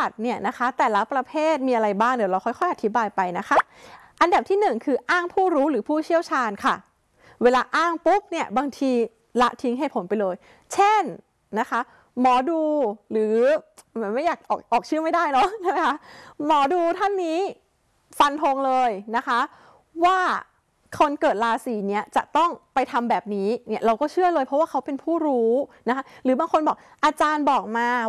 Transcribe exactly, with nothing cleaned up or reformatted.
บัติเนี่ยนะคะแต่ละประเภทมีอะไรบ้างเดี๋ยวเราค่อยๆอธิบายไปนะคะอันดับที่หนึ่งคืออ้างผู้รู้หรือผู้เชี่ยวชาญค่ะเวลาอ้างปุ๊บเนี่ยบางทีละทิ้งเหตุผลไปเลยเช่นนะคะหมอดูหรือไม่อยากออกออกชื่อไม่ได้เนาะนะคะหมอดูท่านนี้ฟันธงเลยนะคะว่าคนเกิดราศีเนี้ยจะต้องไปทำแบบนี้เนี่ยเราก็เชื่อเลยเพราะว่าเขาเป็นผู้รู้นะคะหรือบางคนบอกอาจารย์บอกมา